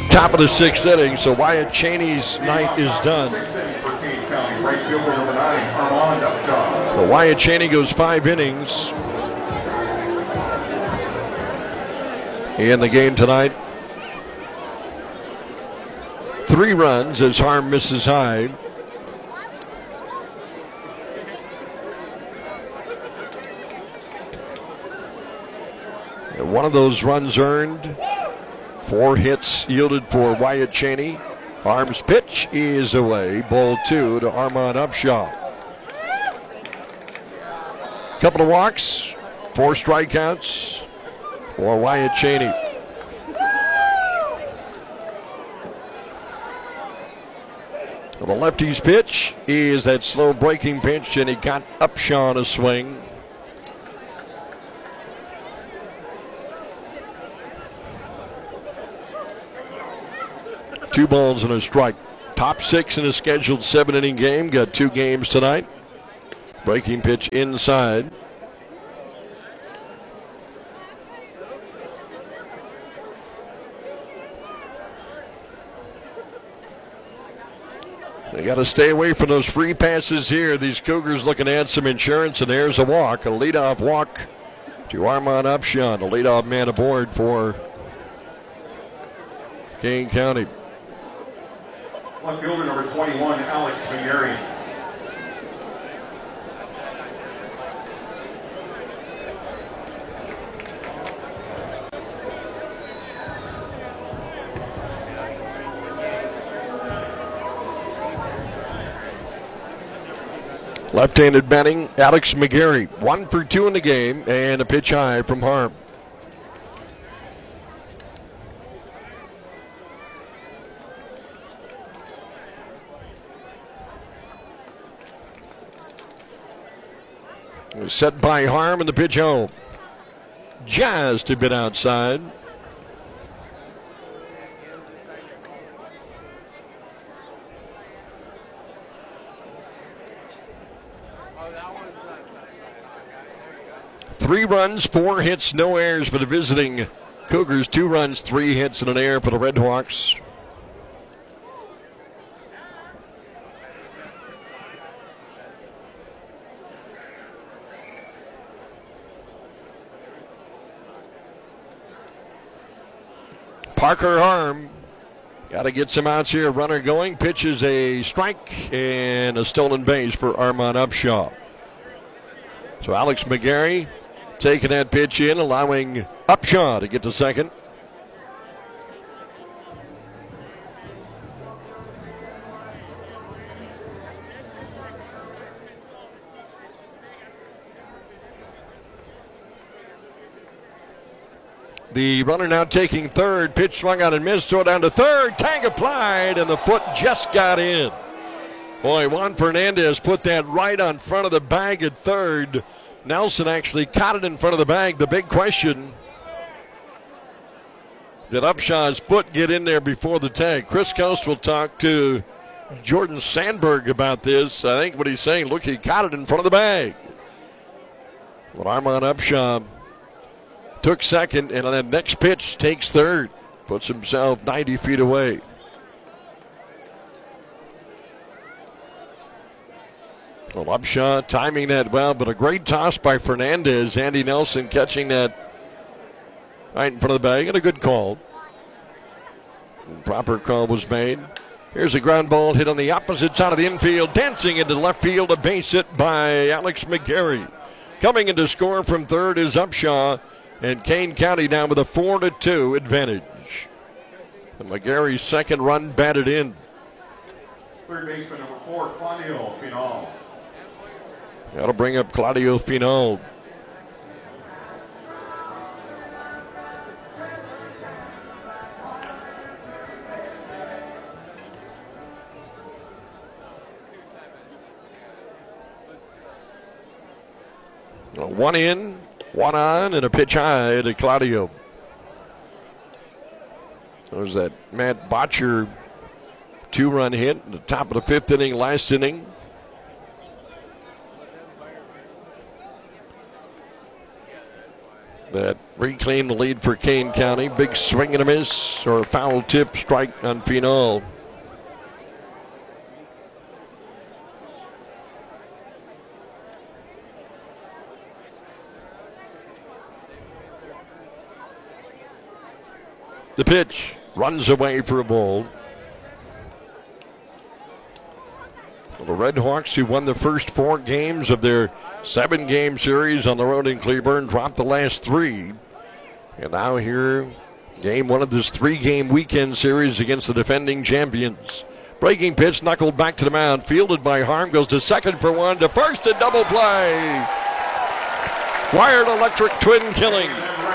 Top of the sixth inning, so Wyatt Cheney's night is done. But Wyatt Cheney goes 5 innings in the game tonight. 3 runs as Harm misses high. And one of those runs earned. 4 hits yielded for Wyatt Cheney. Harm's pitch is away. Ball 2 to Armand Upshaw. Couple of walks, 4 strikeouts for Wyatt Cheney. The lefty's pitch is that slow breaking pitch, and he got Upshaw a swing. Two balls and a strike. Top 6 in a scheduled 7-inning game. Got 2 games tonight. Breaking pitch inside. They got to stay away from those free passes here. These Cougars looking to add some insurance, and there's a walk. A leadoff walk to Armand Upshaw, the leadoff man aboard for Kane County. Left fielder number 21, Alex McGarry. Left-handed batting, Alex McGarry. 1 for 2 in the game, and a pitch high from Harm. Set by Harm, and the pitch home. Just a bit outside. Three runs, 4 hits, no errors for the visiting Cougars. 2 runs, 3 hits, and an error for the Red Hawks. Parker Harm got to get some outs here. Runner going, pitches a strike and a stolen base for Armand Upshaw. So Alex McGarry taking that pitch in, allowing Upshaw to get to second. The runner now taking third. Pitch swung out and missed. Throw down to third. Tag applied, and the foot just got in. Boy, Juan Fernandez put that right on front of the bag at third. Nelson actually caught it in front of the bag. The big question, did Upshaw's foot get in there before the tag? Chris Coast will talk to Jordan Sandberg about this. I think what he's saying, look, he caught it in front of the bag. But Armand Upshaw took second, and on that next pitch takes third. Puts himself 90 feet away. Well, Upshaw timing that well, but a great toss by Fernandez. Andy Nelson catching that right in front of the bag, and a good call. Proper call was made. Here's a ground ball hit on the opposite side of the infield. Dancing into left field, a base hit by Alex McGarry. Coming in to score from third is Upshaw. And Kane County now with a 4-2 advantage. And McGarry's second run batted in. Third baseman number 4, Claudio Final. That'll bring up Claudio Final. One in, one on, and a pitch high to Claudio. There's that Matt Botcher 2-run hit in the top of the 5th inning, last inning. That reclaim the lead for Kane County. Big swing and a miss or a foul tip strike on Finau. The pitch runs away for a ball. The Red Hawks, who won the first 4 games of their 7-game series on the road in Cleburne, dropped the last 3. And now here, game 1 of this 3-game weekend series against the defending champions. Breaking pitch, knuckled back to the mound, fielded by Harm, goes to second for 1, to first, a double play. Wired Electric twin killing.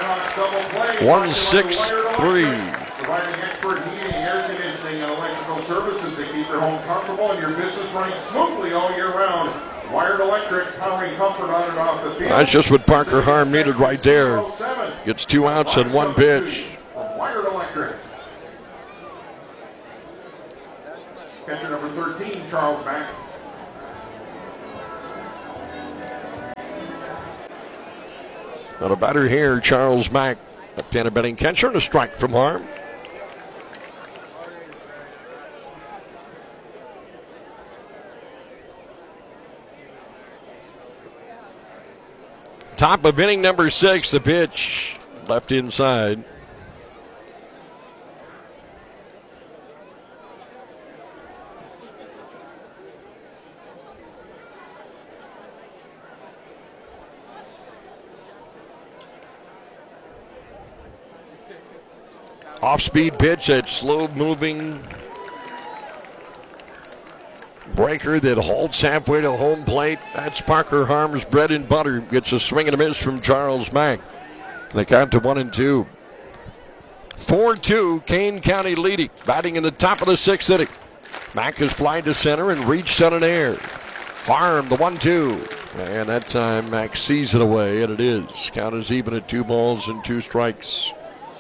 1-6-3. Providing expert heating, air conditioning, and electrical services to keep your home comfortable and your business running smoothly all year round. Wired Electric, powering comfort on and off the field. That's just what Parker Harm needed right there. Gets 2 outs and 1 pitch. Wired Electric. Catcher number 13, Charles Mack. Not a batter here, Charles Mack. Left-handed batting catcher, and a strike from Harm. Top of inning number 6, the pitch left inside. Off-speed pitch, that slow-moving breaker that halts halfway to home plate. That's Parker Harm's bread and butter. Gets a swing and a miss from Charles Mack. They count to 1-2. 4-2, Kane County leading. Batting in the top of the 6th inning. Mack is flying to center and reached on an air. Harm, the 1-2. And that time Mack sees it away, and it is. Count is even at 2 balls and 2 strikes.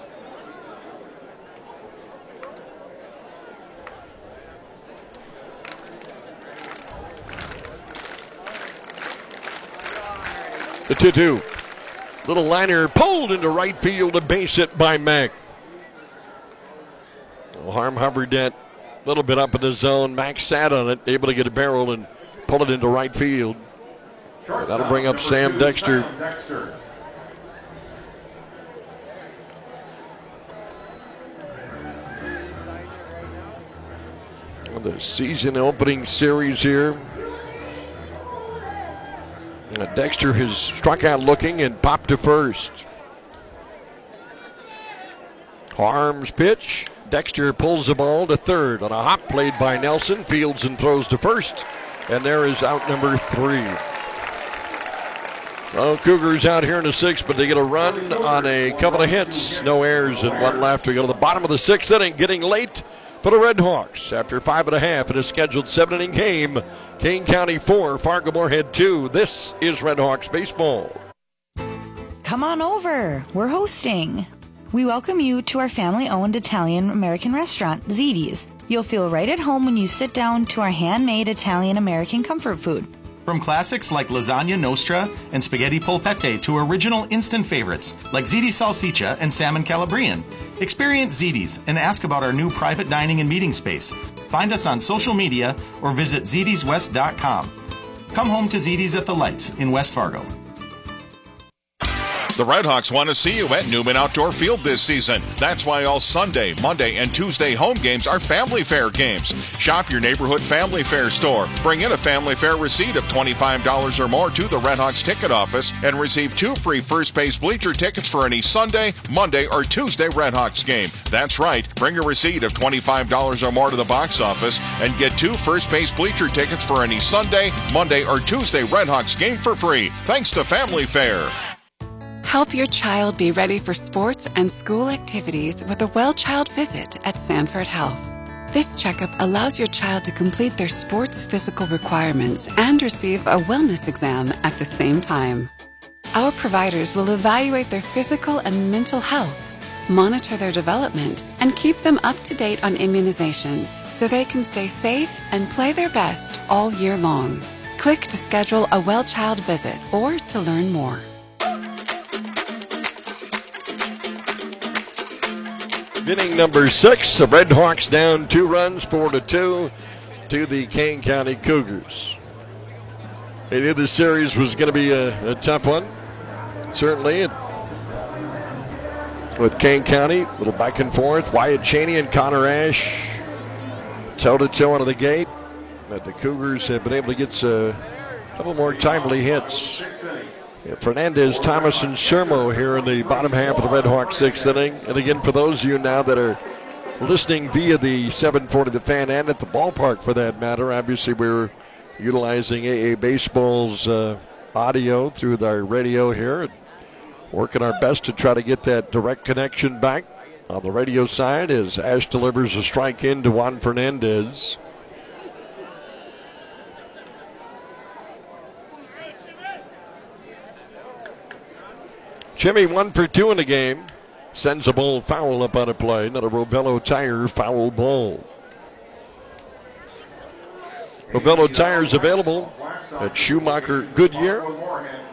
The 2-2. Little liner pulled into right field, a base hit by Mack. Harm hovered that a little bit up in the zone. Mack sat on it, able to get a barrel and pull it into right field. That'll bring up Sam Dexter. The season opening series here. Dexter has struck out looking and popped to first. Harm's pitch. Dexter pulls the ball to third on a hop played by Nelson. Fields and throws to first. And there is out number 3. Well, Cougars out here in the 6th, but they get a run on a couple of hits. No errors and 1 left. We go to the bottom of the 6th inning, getting late for the Red Hawks. After 5 1/2 in a scheduled 7-inning game, Kane County 4, Fargo-Moorhead 2. This is Red Hawks baseball. Come on over. We're hosting. We welcome you to our family-owned Italian-American restaurant, Ziti's. You'll feel right at home when you sit down to our handmade Italian-American comfort food. From classics like lasagna nostra and spaghetti polpette to original instant favorites like ziti salsiccia and salmon calabrian. Experience Ziti's and ask about our new private dining and meeting space. Find us on social media or visit zitiswest.com. Come home to Ziti's at the Lights in West Fargo. The Red Hawks want to see you at Newman Outdoor Field this season. That's why all Sunday, Monday, and Tuesday home games are Family Fair games. Shop your neighborhood Family Fair store. Bring in a Family Fair receipt of $25 or more to the Red Hawks ticket office and receive 2 free first base bleacher tickets for any Sunday, Monday, or Tuesday Red Hawks game. That's right. Bring a receipt of $25 or more to the box office and get 2 first base bleacher tickets for any Sunday, Monday, or Tuesday Red Hawks game for free. Thanks to Family Fair. Help your child be ready for sports and school activities with a Well Child visit at Sanford Health. This checkup allows your child to complete their sports physical requirements and receive a wellness exam at the same time. Our providers will evaluate their physical and mental health, monitor their development, and keep them up to date on immunizations so they can stay safe and play their best all year long. Click to schedule a Well Child visit or to learn more. Inning number 6, the Red Hawks down 2 runs, 4-2 to the Kane County Cougars. They knew the series was going to be a tough one, certainly. With Kane County, a little back and forth. Wyatt Cheney and Connor Ash toe-to-toe out of the gate. But the Cougars have been able to get a couple more timely hits. Fernandez, Thomas, and Sermo here in the bottom half of the Red Hawks 6th inning. And again, for those of you now that are listening via the 740 The Fan and at the ballpark for that matter, obviously we're utilizing AA Baseball's audio through our radio here. And working our best to try to get that direct connection back on the radio side as Ash delivers a strike in to Juan Fernandez. Jimmy 1 for 2 in the game. Sends a ball foul up on a play. Another Rovello Tire foul ball. Rovello Tires available at Schumacher Goodyear,